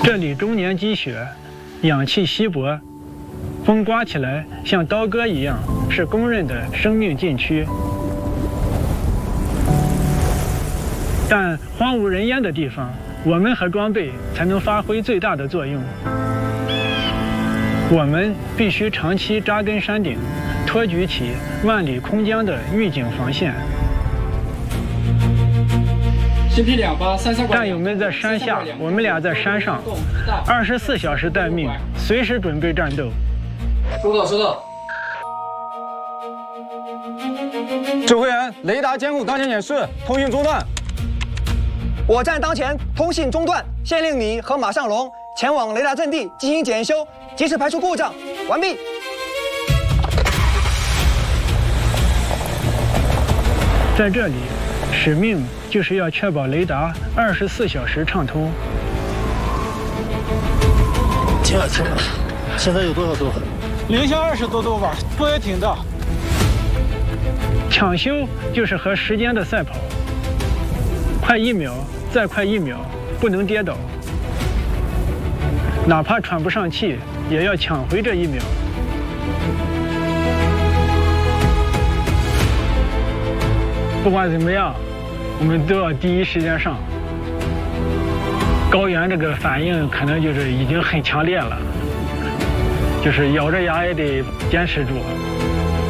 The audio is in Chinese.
这里终年积雪，氧气稀薄，风刮起来像刀割一样，是公认的生命禁区。但荒无人烟的地方，我们和装备才能发挥最大的作用。我们必须长期扎根山顶，托举起万里空疆的预警防线。战友们在山下，我们俩在山上，24小时待命，随时准备战斗。 收到，收到。 指挥员，雷达监控当前显示通讯中断。 我站当前，通信中断，现令你和马尚龙前往雷达阵地进行检修，及时排除故障。完毕。 在这里，使命就是要确保雷达24小时畅通。 停了，停了，现在有多少度？ 零下20多度吧，风也挺大。 抢修就是和时间的赛跑，快1秒，再快1秒，不能跌倒。哪怕喘不上气，也要抢回这1秒。不管怎么样，我们都要第一时间上。高原这个反应可能就是已经很强烈了，就是咬着牙也得坚持住。